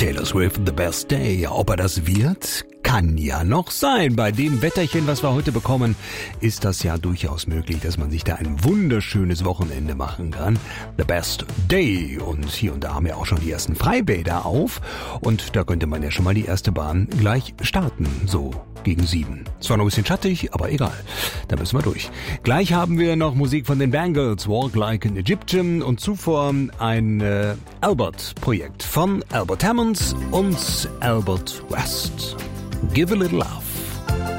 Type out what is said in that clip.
Taylor Swift, The Best Day. Ob er das wird? Kann ja noch sein. Bei dem Wetterchen, was wir heute bekommen, ist das ja durchaus möglich, dass man sich da ein wunderschönes Wochenende machen kann. The Best Day. Und hier und da haben wir auch schon die ersten Freibäder auf. Und da könnte man ja schon mal die erste Bahn gleich starten. So gegen 7. Zwar noch ein bisschen schattig, aber egal. Da müssen wir durch. Gleich haben wir noch Musik von den Bangles, Walk Like an Egyptian. Und zuvor ein Albert-Projekt von Albert Hammond und Albert West. Give a Little Love.